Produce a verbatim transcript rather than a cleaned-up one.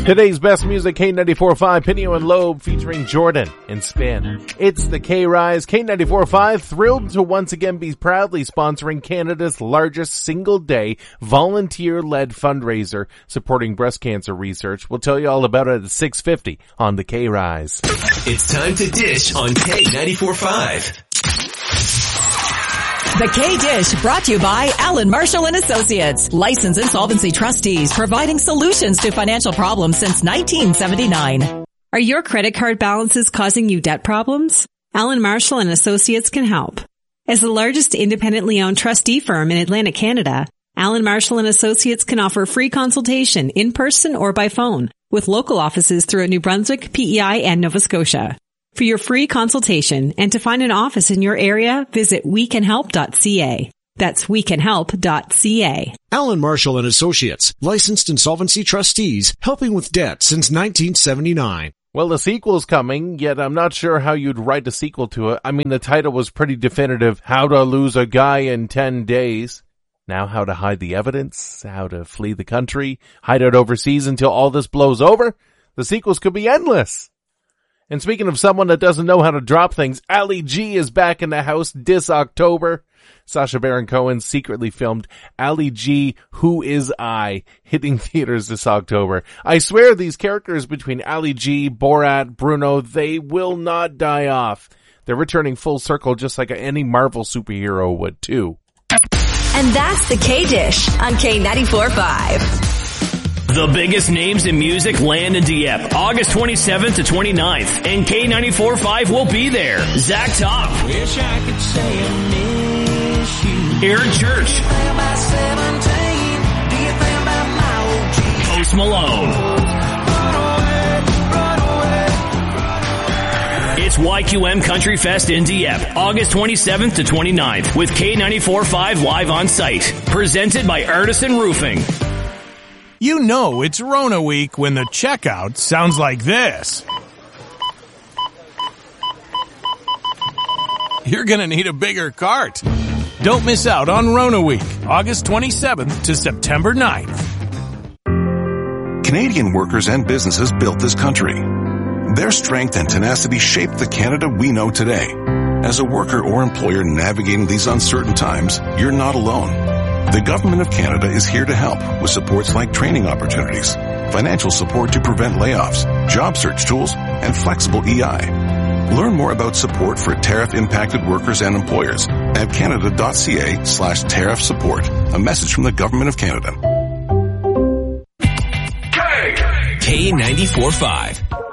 Today's best music, K ninety-four point five, Pinio and Loeb featuring Jordan and Spin. It's the K-Rise. K ninety-four point five, thrilled to once again be proudly sponsoring Canada's largest single-day volunteer-led fundraiser supporting breast cancer research. We'll tell you all about it at six fifty on the K-Rise. It's time to dish on K ninety-four point five. The K-Dish brought to you by Allen Marshall and Associates, licensed insolvency trustees providing solutions to financial problems since nineteen seventy-nine. Are your credit card balances causing you debt problems? Allen Marshall and Associates can help. As the largest independently owned trustee firm in Atlantic Canada, Allen Marshall and Associates can offer free consultation in person or by phone with local offices throughout New Brunswick, P E I, and Nova Scotia. For your free consultation and to find an office in your area, visit we can help dot c a. That's we can help dot c a. Allen Marshall and Associates, licensed insolvency trustees, helping with debt since nineteen seventy-nine. Well, the sequel's coming, yet I'm not sure how you'd write a sequel to it. I mean, the title was pretty definitive. How to lose a guy in ten days. Now how to hide the evidence, how to flee the country, hide out overseas until all this blows over. The sequels could be endless. And speaking of someone that doesn't know how to drop things, Ali G is back in the house this October. Sacha Baron Cohen secretly filmed Ali G, Who Is I, hitting theaters this October. I swear these characters between Ali G, Borat, Bruno, they will not die off. They're returning full circle just like any Marvel superhero would too. And that's the K-Dish on K ninety-four point five. The biggest names in music land in Dieppe, August twenty-seventh to twenty-ninth, and K ninety-four point five will be there. Zach Top, Wish I could say I miss you. Aaron Church, Post Malone. It's Y Q M Country Fest in Dieppe, August twenty-seventh to twenty-ninth, with K ninety-four point five live on site. Presented by Artisan Roofing. You know it's Rona week when the checkout sounds like this. You're gonna need a bigger cart. Don't miss out on Rona week, August twenty-seventh to September ninth. Canadian workers and businesses built this country. Their strength and tenacity shaped the Canada we know today. As a worker or employer navigating these uncertain times, you're not alone. The Government of Canada is here to help with supports like training opportunities, financial support to prevent layoffs, job search tools, and flexible E I. Learn more about support for tariff-impacted workers and employers at canada.ca slash tariff support. A message from the Government of Canada. K ninety-four point five.